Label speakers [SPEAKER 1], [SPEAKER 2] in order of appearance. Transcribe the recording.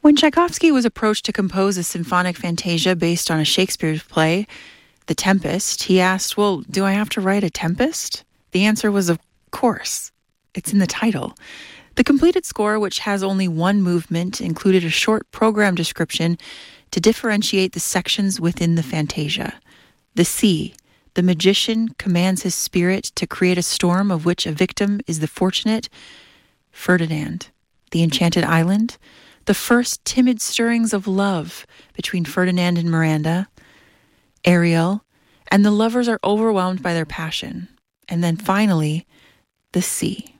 [SPEAKER 1] When Tchaikovsky was approached to compose a symphonic fantasia based on a Shakespeare play, The Tempest, he asked, well, do I have to write a tempest? The answer was, of course. It's in the title. The completed score, which has only one movement, included a short program description to differentiate the sections within the fantasia. The sea. The magician commands his spirit to create a storm of which a victim is the fortunate Ferdinand. The enchanted island. The first timid stirrings of love between Ferdinand and Miranda, Ariel, and the lovers are overwhelmed by their passion. And then finally, the sea.